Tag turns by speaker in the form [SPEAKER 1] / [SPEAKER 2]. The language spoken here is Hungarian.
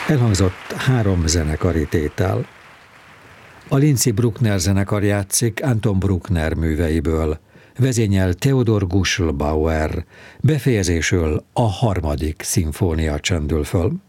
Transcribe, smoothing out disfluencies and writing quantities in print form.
[SPEAKER 1] Elhangzott 3 zenekari tétel. A Lindsay Bruckner zenekar játszik Anton Bruckner műveiből, vezényel Theodor Guschelbauer, befejezésül a 3. szimfónia csendül föl.